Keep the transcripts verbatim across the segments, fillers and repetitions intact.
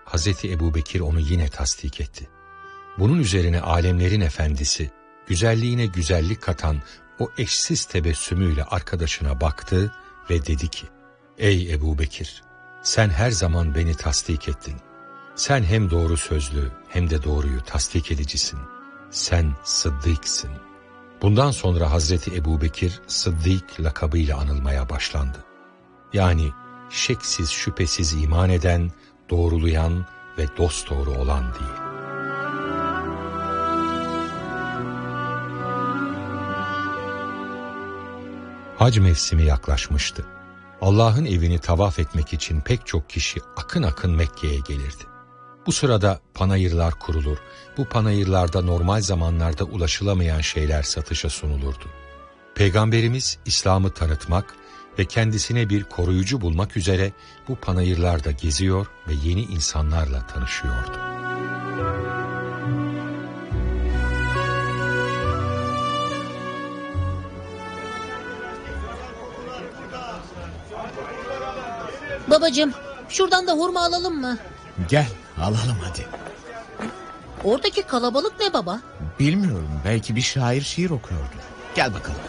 Hazreti Ebubekir onu yine tasdik etti. Bunun üzerine alemlerin efendisi, güzelliğine güzellik katan o eşsiz tebessümüyle arkadaşına baktı ve dedi ki, ''Ey Ebubekir, sen her zaman beni tasdik ettin. Sen hem doğru sözlü hem de doğruyu tasdik edicisin. Sen Sıddık'sın.'' Bundan sonra Hazreti Ebubekir Sıddık lakabıyla anılmaya başlandı. Yani şeksiz şüphesiz iman eden, doğrulayan ve dosdoğru olan diye. Hac mevsimi yaklaşmıştı. Allah'ın evini tavaf etmek için pek çok kişi akın akın Mekke'ye gelirdi. Bu sırada panayırlar kurulur, bu panayırlarda normal zamanlarda ulaşılamayan şeyler satışa sunulurdu. Peygamberimiz İslam'ı tanıtmak ve kendisine bir koruyucu bulmak üzere bu panayırlarda geziyor ve yeni insanlarla tanışıyordu. Babacığım, şuradan da hurma alalım mı? Gel, alalım hadi. Oradaki kalabalık ne baba? Bilmiyorum, belki bir şair şiir okuyordur. Gel bakalım.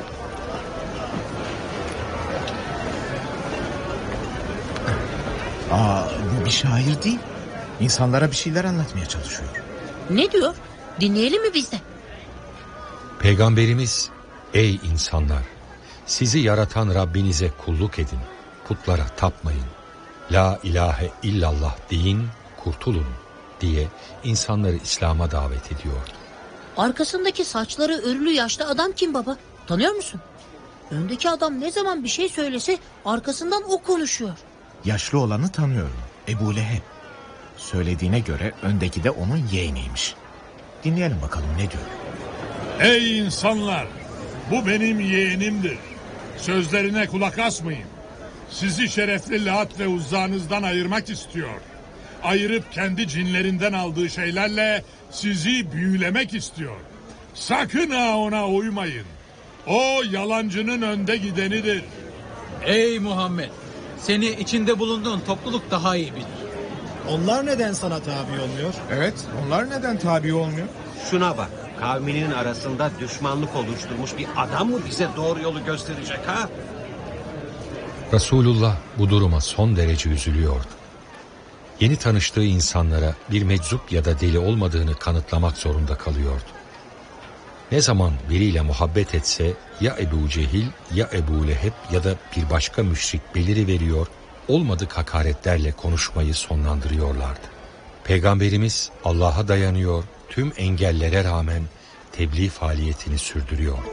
Aa, bu bir şair değil. İnsanlara bir şeyler anlatmaya çalışıyor. Ne diyor? Dinleyelim mi biz de? Peygamberimiz, ''Ey insanlar, sizi yaratan Rabbinize kulluk edin, putlara tapmayın. La ilahe illallah deyin, kurtulun.'' diye insanları İslam'a davet ediyordu. Arkasındaki saçları örülü yaşlı adam kim baba? Tanıyor musun? Öndeki adam ne zaman bir şey söylese arkasından o konuşuyor. Yaşlı olanı tanıyorum. Ebu Leheb. Söylediğine göre öndeki de onun yeğeniymiş. Dinleyelim bakalım ne diyor. Ey insanlar! Bu benim yeğenimdir. Sözlerine kulak asmayın. Sizi şerefli Lat ve Uzza'nızdan ayırmak istiyor. Ayırıp kendi cinlerinden aldığı şeylerle sizi büyülemek istiyor. Sakın ha ona uymayın. O yalancının önde gidenidir. Ey Muhammed! Seni içinde bulunduğun topluluk daha iyi bilir. Onlar neden sana tabi olmuyor? Evet, onlar neden tabi olmuyor? Şuna bak, kavminin arasında düşmanlık oluşturmuş bir adam mı bize doğru yolu gösterecek ha? Resulullah bu duruma son derece üzülüyordu. Yeni tanıştığı insanlara bir meczup ya da deli olmadığını kanıtlamak zorunda kalıyordu. Ne zaman biriyle muhabbet etse ya Ebu Cehil ya Ebu Leheb ya da bir başka müşrik beliriveriyor, olmadık hakaretlerle konuşmayı sonlandırıyorlardı. Peygamberimiz Allah'a dayanıyor, tüm engellere rağmen tebliğ faaliyetini sürdürüyordu.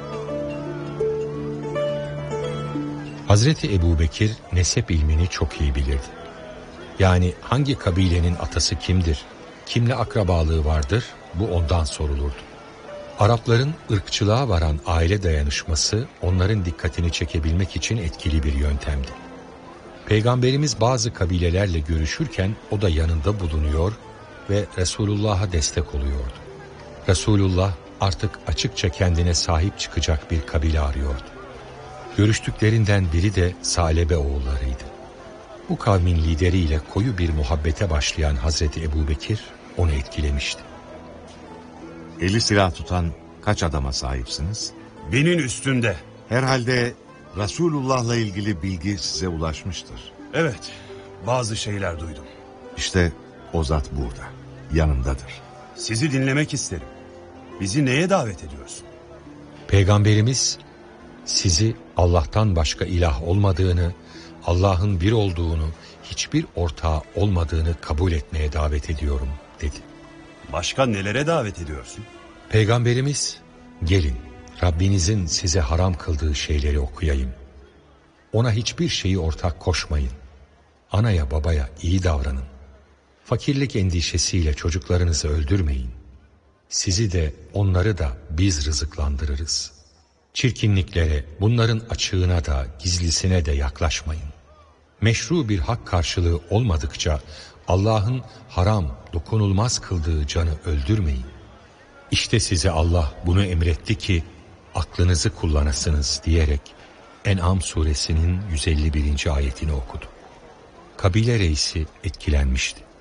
Hazreti Ebubekir nesep ilmini çok iyi bilirdi. Yani hangi kabilenin atası kimdir, kimle akrabalığı vardır, bu ondan sorulurdu. Arapların ırkçılığa varan aile dayanışması onların dikkatini çekebilmek için etkili bir yöntemdi. Peygamberimiz bazı kabilelerle görüşürken o da yanında bulunuyor ve Resulullah'a destek oluyordu. Resulullah artık açıkça kendine sahip çıkacak bir kabile arıyordu. Görüştüklerinden biri de Salebe oğullarıydı. Bu kavmin lideriyle koyu bir muhabbete başlayan Hazreti Ebubekir onu etkilemişti. Eli silah tutan kaç adama sahipsiniz? Binin üstünde. Herhalde Resulullah'la ilgili bilgi size ulaşmıştır. Evet, bazı şeyler duydum. İşte o zat burada, yanımdadır. Sizi dinlemek isterim. Bizi neye davet ediyorsun? Peygamberimiz sizi Allah'tan başka ilah olmadığını, Allah'ın bir olduğunu, hiçbir ortağı olmadığını kabul etmeye davet ediyorum dedi. Başka nelere davet ediyorsun? Peygamberimiz, gelin Rabbinizin size haram kıldığı şeyleri okuyayım. Ona hiçbir şeyi ortak koşmayın. Anaya babaya iyi davranın. Fakirlik endişesiyle çocuklarınızı öldürmeyin. Sizi de onları da biz rızıklandırırız. Çirkinliklere, bunların açığına da gizlisine de yaklaşmayın. Meşru bir hak karşılığı olmadıkça Allah'ın haram, dokunulmaz kıldığı canı öldürmeyin. İşte size Allah bunu emretti ki aklınızı kullanasınız diyerek En'am suresinin yüz elli birinci ayetini okudu. Kabile reisi etkilenmişti.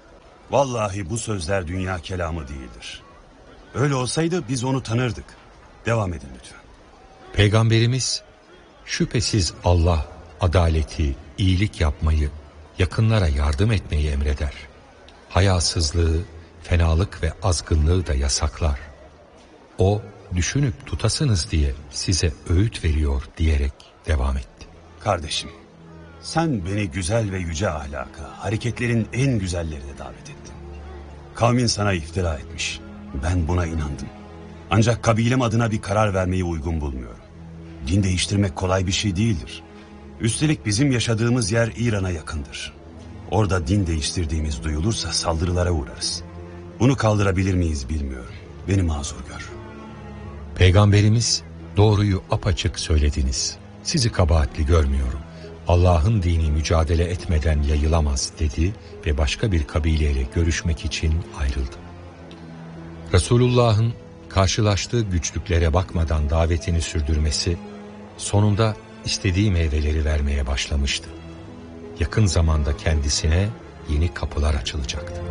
Vallahi bu sözler dünya kelamı değildir. Öyle olsaydı biz onu tanırdık. Devam edin lütfen. Peygamberimiz şüphesiz Allah adaleti, iyilik yapmayı, yakınlara yardım etmeyi emreder. Hayasızlığı, fenalık ve azgınlığı da yasaklar. O düşünüp tutasınız diye size öğüt veriyor diyerek devam etti. Kardeşim, sen beni güzel ve yüce ahlaka, hareketlerin en güzellerine davet ettin. Kavmin sana iftira etmiş. Ben buna inandım. Ancak kabilem adına bir karar vermeyi uygun bulmuyorum. Din değiştirmek kolay bir şey değildir. Üstelik bizim yaşadığımız yer İran'a yakındır. Orada din değiştirdiğimiz duyulursa saldırılara uğrarız. Bunu kaldırabilir miyiz bilmiyorum. Beni mazur gör. Peygamberimiz doğruyu apaçık söylediniz. Sizi kabahatli görmüyorum. Allah'ın dini mücadele etmeden yayılamaz dedi ve başka bir kabileyle görüşmek için ayrıldı. Resulullah'ın karşılaştığı güçlüklere bakmadan davetini sürdürmesi sonunda istediği meyveleri vermeye başlamıştı. Yakın zamanda kendisine yeni kapılar açılacaktı.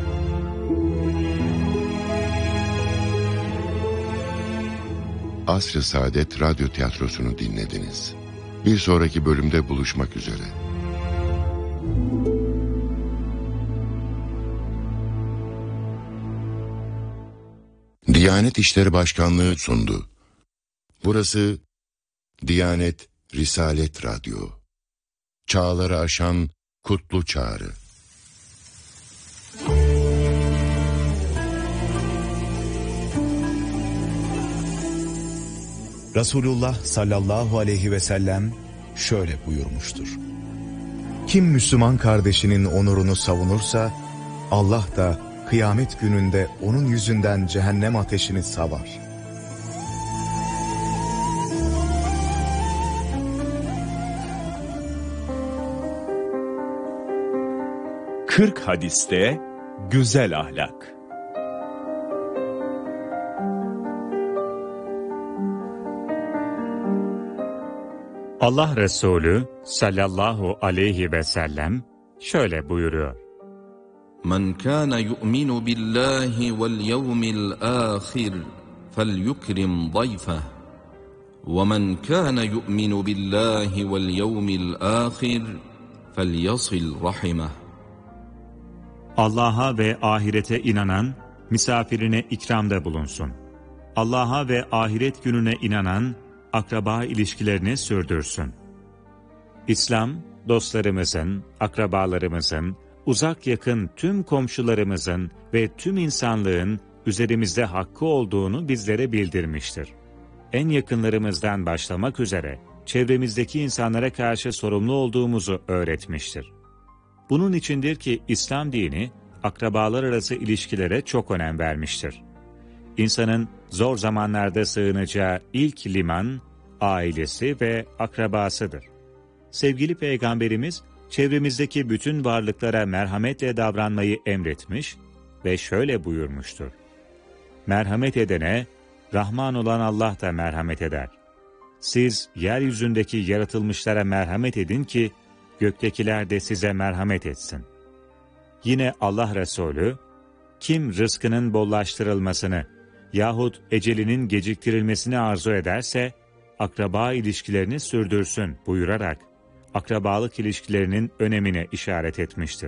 Asr-ı Saadet Radyo Tiyatrosu'nu dinlediniz. Bir sonraki bölümde buluşmak üzere. Diyanet İşleri Başkanlığı sundu. Burası Diyanet Risalet Radyo. Çağları aşan kutlu çağrı. Resulullah sallallahu aleyhi ve sellem şöyle buyurmuştur. Kim Müslüman kardeşinin onurunu savunursa, Allah da kıyamet gününde onun yüzünden cehennem ateşini savar. Kırk hadiste güzel ahlak. Allah Resulü sallallahu aleyhi ve sellem şöyle buyuruyor. Men kana yu'minu billahi vel yevmil ahir felyukrim dayfeh ve men kana yu'minu billahi vel yevmil ahir felyasil rahimeh. Allah'a ve ahirete inanan misafirine ikramda bulunsun. Allah'a ve ahiret gününe inanan akraba ilişkilerini sürdürsün. İslam, dostlarımızın, akrabalarımızın, uzak yakın tüm komşularımızın ve tüm insanlığın üzerimizde hakkı olduğunu bizlere bildirmiştir. En yakınlarımızdan başlamak üzere çevremizdeki insanlara karşı sorumlu olduğumuzu öğretmiştir. Bunun içindir ki İslam dini akrabalar arası ilişkilere çok önem vermiştir. İnsanın zor zamanlarda sığınacağı ilk liman, ailesi ve akrabasıdır. Sevgili Peygamberimiz, çevremizdeki bütün varlıklara merhametle davranmayı emretmiş ve şöyle buyurmuştur. Merhamet edene, Rahman olan Allah da merhamet eder. Siz yeryüzündeki yaratılmışlara merhamet edin ki, göktekiler de size merhamet etsin. Yine Allah Resulü, kim rızkının bollaştırılmasını yahut ecelinin geciktirilmesini arzu ederse, akraba ilişkilerini sürdürsün buyurarak, akrabalık ilişkilerinin önemine işaret etmiştir.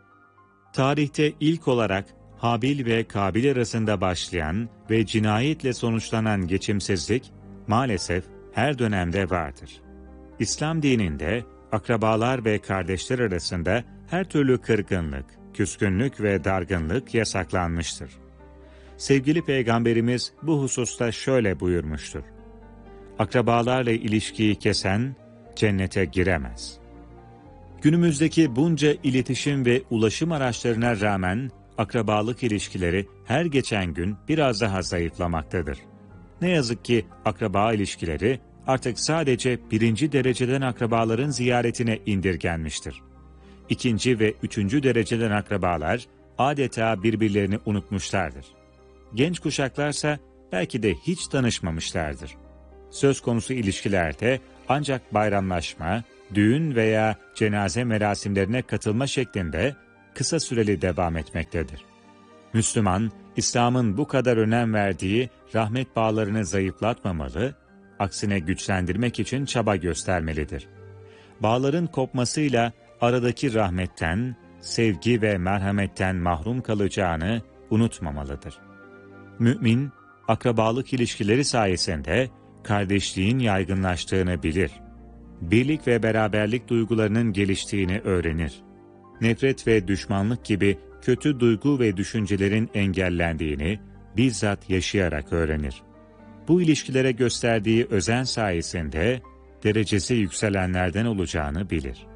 Tarihte ilk olarak Habil ve Kabil arasında başlayan ve cinayetle sonuçlanan geçimsizlik, maalesef her dönemde vardır. İslam dininde, akrabalar ve kardeşler arasında her türlü kırgınlık, küskünlük ve dargınlık yasaklanmıştır. Sevgili Peygamberimiz bu hususta şöyle buyurmuştur. Akrabalarla ilişkiyi kesen cennete giremez. Günümüzdeki bunca iletişim ve ulaşım araçlarına rağmen akrabalık ilişkileri her geçen gün biraz daha zayıflamaktadır. Ne yazık ki akraba ilişkileri artık sadece birinci dereceden akrabaların ziyaretine indirgenmiştir. İkinci ve üçüncü dereceden akrabalar adeta birbirlerini unutmuşlardır. Genç kuşaklarsa belki de hiç tanışmamışlardır. Söz konusu ilişkilerde ancak bayramlaşma, düğün veya cenaze merasimlerine katılma şeklinde kısa süreli devam etmektedir. Müslüman, İslam'ın bu kadar önem verdiği rahmet bağlarını zayıflatmamalı, aksine güçlendirmek için çaba göstermelidir. Bağların kopmasıyla aradaki rahmetten, sevgi ve merhametten mahrum kalacağını unutmamalıdır. Mümin, akrabalık ilişkileri sayesinde kardeşliğin yaygınlaştığını bilir. Birlik ve beraberlik duygularının geliştiğini öğrenir. Nefret ve düşmanlık gibi kötü duygu ve düşüncelerin engellendiğini bizzat yaşayarak öğrenir. Bu ilişkilere gösterdiği özen sayesinde derecesi yükselenlerden olacağını bilir.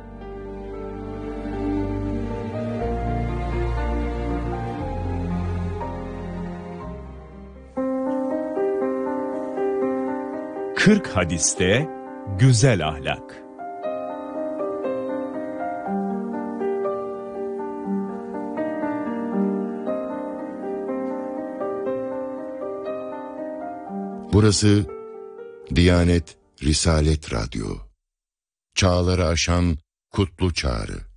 kırk hadiste güzel ahlak. Burası Diyanet Risalet Radyo. Çağları aşan kutlu çağrı.